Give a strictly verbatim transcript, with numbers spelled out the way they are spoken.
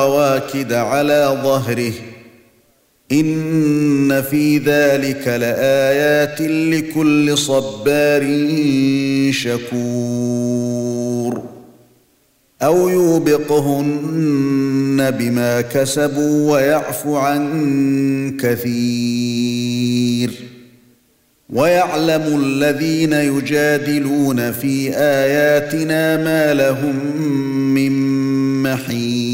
رواكد على ظهره إن في ذلك لآيات لكل صبار شكور أو يوبقهن بما كسبوا ويعفو عن كثير ويعلم الذين يجادلون في آياتنا ما لهم من محيص